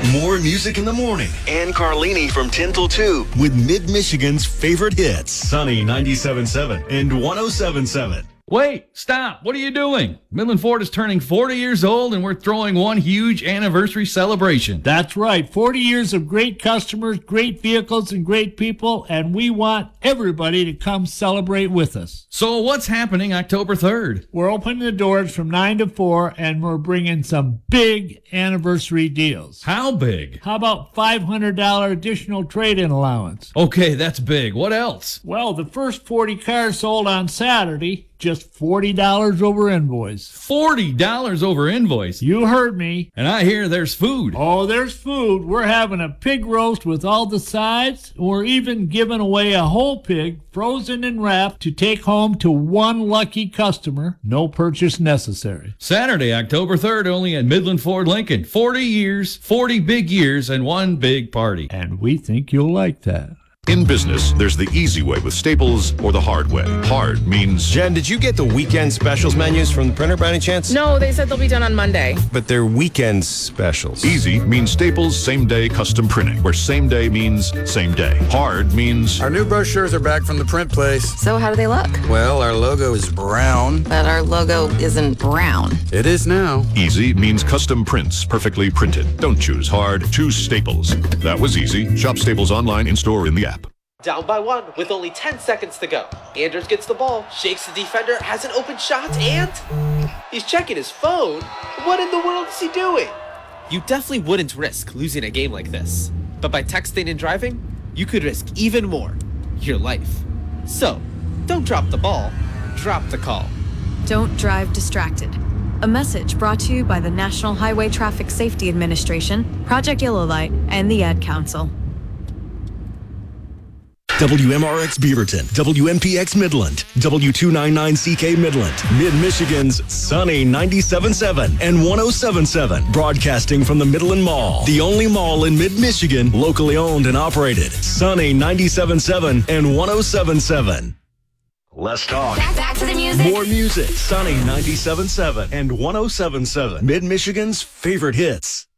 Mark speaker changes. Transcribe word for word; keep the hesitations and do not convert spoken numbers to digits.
Speaker 1: More music in the morning.
Speaker 2: Ann Carlini from ten till two.
Speaker 1: With Mid-Michigan's favorite hits. Sunny ninety-seven point seven and one oh seven point seven.
Speaker 3: Wait, stop. What are you doing? Midland Ford is turning forty years old, and we're throwing one huge anniversary celebration.
Speaker 4: That's right. forty years of great customers, great vehicles, and great people, and we want everybody to come celebrate with us.
Speaker 3: So what's happening October third?
Speaker 4: We're opening the doors from nine to four, and we're bringing some big anniversary deals.
Speaker 3: How big?
Speaker 4: How about five hundred dollars additional trade-in allowance?
Speaker 3: Okay, that's big. What else?
Speaker 4: Well, the first forty cars sold on Saturday, just forty dollars over invoice.
Speaker 3: forty dollars over invoice?
Speaker 4: You heard me.
Speaker 3: And I hear there's food.
Speaker 4: Oh, there's food. We're having a pig roast with all the sides. We're even giving away a whole pig, frozen and wrapped, to take home to one lucky customer. No purchase necessary.
Speaker 3: Saturday, October third, only at Midland Ford Lincoln. forty years, forty big years, and one big party.
Speaker 4: And we think you'll like that.
Speaker 5: In business, there's the easy way with Staples or the hard way. Hard means...
Speaker 6: Jen, did you get the weekend specials menus from the printer by any chance?
Speaker 7: No, they said they'll be done on Monday.
Speaker 6: But they're weekend specials.
Speaker 5: Easy means Staples same-day custom printing, where same day means same day. Hard means...
Speaker 8: Our new brochures are back from the print place.
Speaker 7: So how do they look?
Speaker 8: Well, our logo is brown.
Speaker 7: But our logo isn't brown.
Speaker 8: It is now.
Speaker 5: Easy means custom prints, perfectly printed. Don't choose hard, choose Staples. That was easy. Shop Staples online, in-store, in the app.
Speaker 9: Down by one with only ten seconds to go. Anders gets the ball, shakes the defender, has an open shot, and he's checking his phone. What in the world is he doing? You definitely wouldn't risk losing a game like this. But by texting and driving, you could risk even more, your life. So, don't drop the ball, drop the call.
Speaker 10: Don't drive distracted. A message brought to you by the National Highway Traffic Safety Administration, Project Yellow Light, and the Ad Council.
Speaker 1: W M R X Beaverton, W M P X Midland, W two ninety-nine C K Midland, Mid-Michigan's Sunny ninety-seven point seven and one oh seven point seven. Broadcasting from the Midland Mall, the only mall in Mid-Michigan, locally owned and operated. Sunny ninety-seven point seven and one oh seven point seven. Less talk.
Speaker 11: Back, back to the music.
Speaker 1: More music. Sunny ninety-seven point seven and one oh seven point seven. Mid-Michigan's favorite hits.